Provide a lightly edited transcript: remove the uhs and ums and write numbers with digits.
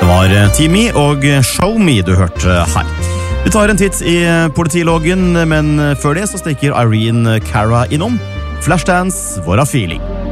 Det var Timmy og Show Me du hørte her. Vi tar en titt i politiloggen, men før det så stikker Irene Cara innom. Flashdance, What a Feeling.